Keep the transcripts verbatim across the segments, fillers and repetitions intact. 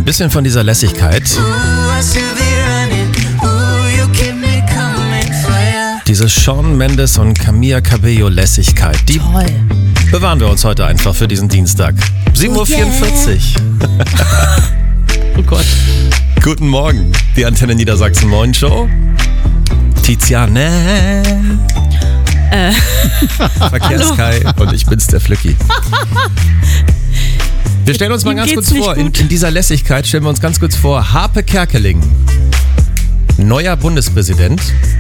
bisschen von dieser Lässigkeit. Diese Shawn Mendes und Camila Cabello Lässigkeit, die Toll. bewahren wir uns heute einfach für diesen Dienstag. sieben Uhr vierundvierzig. Yeah. Oh Gott. Guten Morgen, die Antenne Niedersachsen Morning Show. Tiziane. Äh. Verkehrskai und ich bin's, der Flücki. Wir stellen uns mal Ihm ganz geht's kurz nicht vor, in, gut. in dieser Lässigkeit stellen wir uns ganz kurz vor, Harpe Kerkeling, neuer Bundespräsident.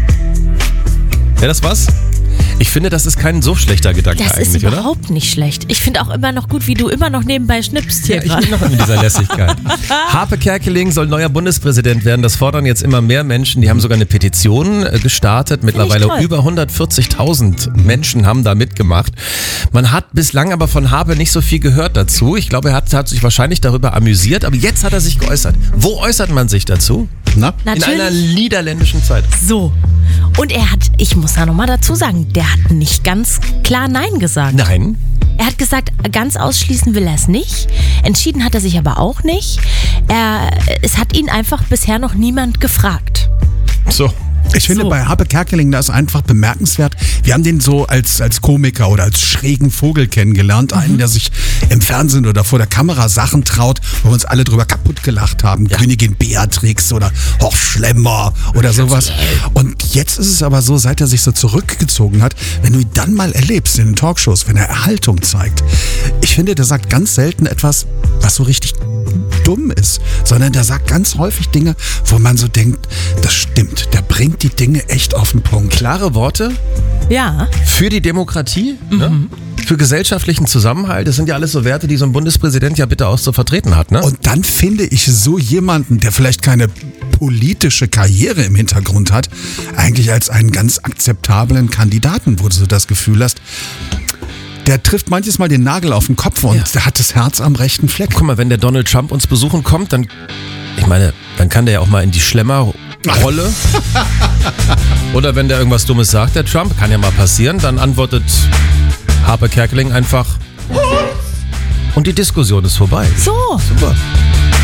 Wäre das was? Ich finde, das ist kein so schlechter Gedanke Das eigentlich, ist oder? überhaupt nicht schlecht. Ich finde auch immer noch gut, wie du immer noch nebenbei schnippst hier Ja, ich gerade. bin noch in dieser Lässigkeit. Harpe Kerkeling soll neuer Bundespräsident werden. Das fordern jetzt immer mehr Menschen. Die haben sogar eine Petition äh, gestartet. Mittlerweile toll. über hundertvierzigtausend Menschen haben da mitgemacht. Man hat bislang aber von Harpe nicht so viel gehört dazu. Ich glaube, er hat, hat sich wahrscheinlich darüber amüsiert. Aber jetzt hat er sich geäußert. Wo äußert man sich dazu? Na? In einer Natürlich niederländischen Zeitung. so. Und er hat, ich muss da nochmal dazu sagen, der hat nicht ganz klar Nein gesagt. Nein. Er hat gesagt, ganz ausschließen will er es nicht. Entschieden hat er sich aber auch nicht. Er, es hat ihn einfach bisher noch niemand gefragt. So. Ich finde, So. bei Harpe Kerkeling, das ist einfach bemerkenswert. Wir haben den so als, als Komiker oder als schrägen Vogel kennengelernt. Mhm. Einen, der sich im Fernsehen oder vor der Kamera Sachen traut, wo wir uns alle drüber kaputt gelacht haben. Ja. Königin Beatrix oder Horst Schlemmer oder sowas. Und jetzt ist es aber so, seit er sich so zurückgezogen hat, wenn du ihn dann mal erlebst in den Talkshows, wenn er Erhaltung zeigt. Ich finde, der sagt ganz selten etwas, was so richtig dumm ist, sondern der sagt ganz häufig Dinge, wo man so denkt, das stimmt, der bringt die Dinge echt auf den Punkt. Klare Worte Ja. für die Demokratie, ne? Für gesellschaftlichen Zusammenhalt. Das sind ja alles so Werte, die so ein Bundespräsident ja bitte auch so vertreten hat. Ne? Und dann finde ich so jemanden, der vielleicht keine politische Karriere im Hintergrund hat, eigentlich als einen ganz akzeptablen Kandidaten, wo du so das Gefühl hast, der trifft manches Mal den Nagel auf den Kopf und Ja. der hat das Herz am rechten Fleck. Guck mal, wenn der Donald Trump uns besuchen kommt, dann, ich meine, dann kann der ja auch mal in die Schlemmerrolle. Oder wenn der irgendwas Dummes sagt, der Trump, kann ja mal passieren, dann antwortet Harpe Kerkeling einfach und die Diskussion ist vorbei. So. Super.